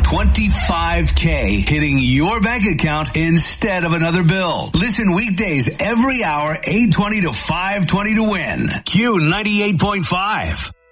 $25K hitting your bank account instead of another bill. Listen weekdays every hour, 8:20 to 5:20 to win. Q 98.5.